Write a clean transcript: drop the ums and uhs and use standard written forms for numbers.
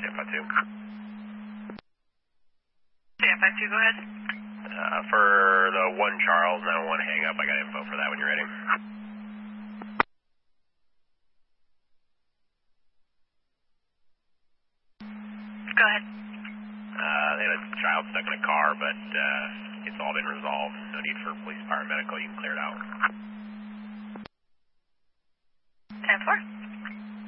CFI 2. CFI 2, go ahead. For the 1 Charles 901 hang up, I got info for that when you're ready. Go ahead. They had a child stuck in a car, but it's all been resolved. No need for police, paramedical. You can clear it out. 10-4.